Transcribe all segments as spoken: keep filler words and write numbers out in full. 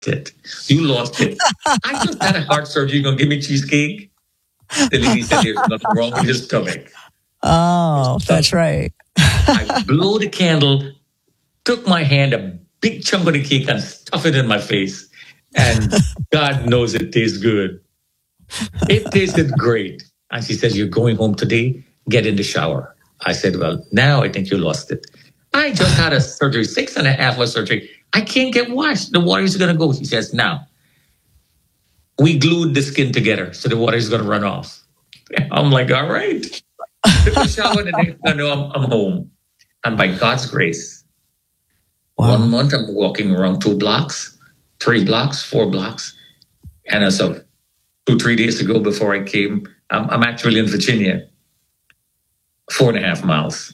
it. You lost it. I just had a heart surgery. You gonna give me cheesecake? The lady said there's nothing wrong with his stomach. Oh, that's right. I blew the candle, took my hand, a big chunk of the cake, and stuffed it in my face. And God knows it tastes good. It tasted great. And she said, "You're going home today? Get in the shower." I said, "Well, now I think you lost it. I just had a surgery, six and a half hour surgery. I can't get washed. The water is going to go." She says, "Now, we glued the skin together, so the water is going to run off." I'm like, "All right." Took a shower, the next thing I know, I'm, I'm home. And by God's grace, wow. One month I'm walking around two blocks, three blocks, four blocks. And as of two, three days ago before I came, I'm, I'm actually in Virginia, four and a half miles.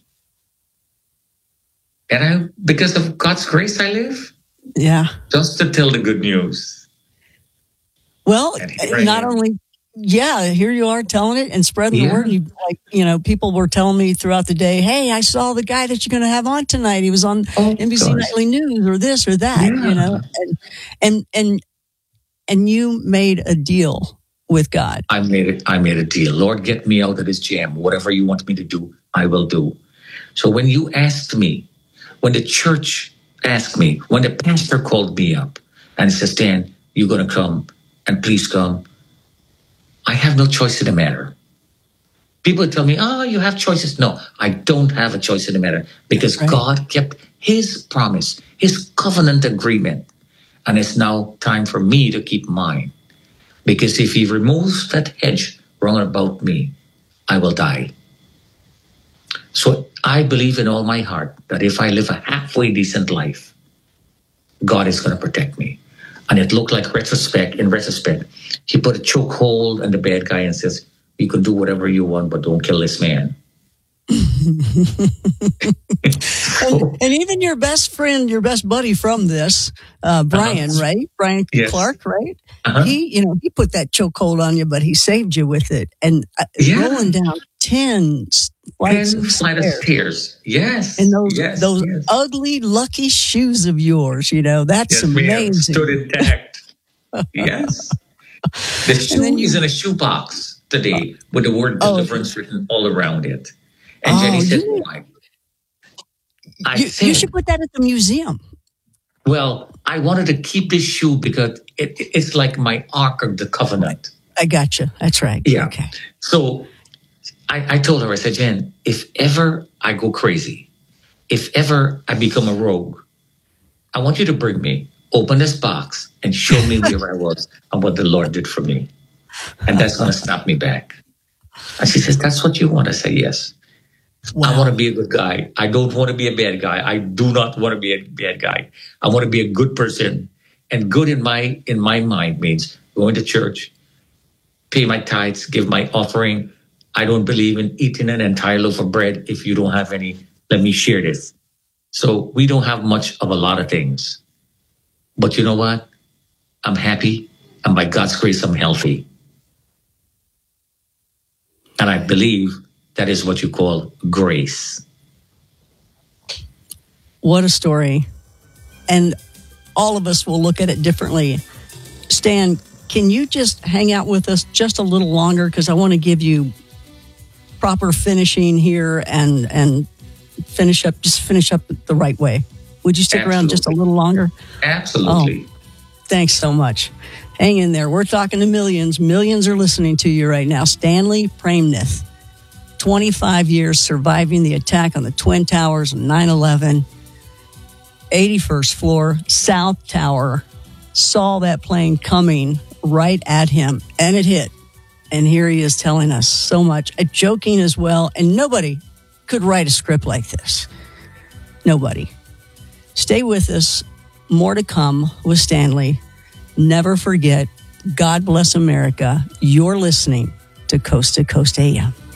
And I, because of God's grace, I live. Yeah. Just to tell the good news. Well, not only, yeah, here you are telling it and spreading yeah. the word. You, like, you know, people were telling me throughout the day, "Hey, I saw the guy that you're going to have on tonight. He was on oh, N B C gosh. Nightly News or this or that." Yeah. You know, and and and and you made a deal with God. I made it. I made a deal. Lord, get me out of this jam. Whatever you want me to do, I will do. So when you asked me, when the church asked me, when the pastor called me up and says, "Dan, you're going to come and please come," I have no choice in the matter. People tell me, "Oh, you have choices." No, I don't have a choice in the matter because right. God kept his promise, his covenant agreement. And it's now time for me to keep mine. Because if he removes that hedge round about me, I will die. So I believe in all my heart that if I live a halfway decent life, God is going to protect me. And it looked like retrospect, in retrospect, he put a chokehold on the bad guy and says, "You can do whatever you want, but don't kill this man." and, and even your best friend, your best buddy from this, uh, Brian, uh-huh. right? Brian yes. Clark, right? Uh-huh. He, you know, he put that chokehold on you, but he saved you with it. And uh, yeah. rolling down ten flights ten of flight stairs. of stairs. Yes. And those yes, those yes. ugly, lucky shoes of yours, you know, that's yes, amazing. Stood intact. Yes. The shoe you, is in a shoebox today uh, with the word deliverance oh, written all around it. And oh, Jenny said, you, "Why?" I you, said, you should put that at the museum. Well, I wanted to keep this shoe because it, it's like my Ark of the Covenant. I got you. That's right. Yeah. Okay. So I, I told her, I said, "Jen, if ever I go crazy, if ever I become a rogue, I want you to bring me, open this box, and show me where I was and what the Lord did for me. And that's going to snap me back." And she says, "That's what you want?" I say, "Yes." Wow. I want to be a good guy. I don't want to be a bad guy. I do not want to be a bad guy. I want to be a good person. And good in my in my mind means going to church, pay my tithes, give my offering. I don't believe in eating an entire loaf of bread if you don't have any. Let me share this. So we don't have much of a lot of things. But you know what? I'm happy. And by God's grace, I'm healthy. And I believe that is what you call grace. What a story. And all of us will look at it differently. Stan, can you just hang out with us just a little longer? Because I want to give you proper finishing here and and finish up, just finish up the right way. Would you stick Absolutely. around just a little longer? Absolutely. Oh, thanks so much. Hang in there. We're talking to millions. Millions are listening to you right now. Stanley Praimnath. twenty-five years surviving the attack on the Twin Towers of nine eleven, eighty-first floor, South Tower, saw that plane coming right at him, and it hit. And here he is telling us so much, uh, joking as well, and nobody could write a script like this. Nobody. Stay with us. More to come with Stanley. Never forget, God bless America. You're listening to Coast to Coast A M.